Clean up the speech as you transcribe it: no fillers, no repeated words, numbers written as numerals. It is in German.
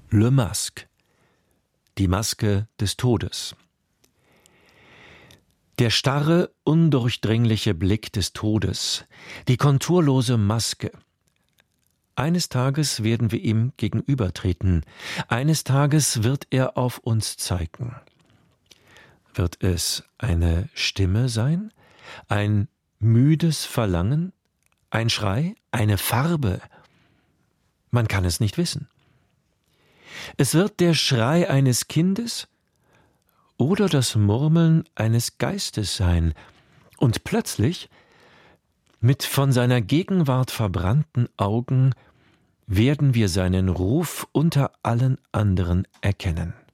Le Masque, die Maske des Todes. Der starre, undurchdringliche Blick des Todes, die konturlose Maske. Eines Tages werden wir ihm gegenübertreten, eines Tages wird er auf uns zeigen. Wird es eine Stimme sein, ein müdes Verlangen, ein Schrei, eine Farbe? Man kann es nicht wissen. Es wird der Schrei eines Kindes oder das Murmeln eines Geistes sein, und plötzlich, mit von seiner Gegenwart verbrannten Augen, werden wir seinen Ruf unter allen anderen erkennen.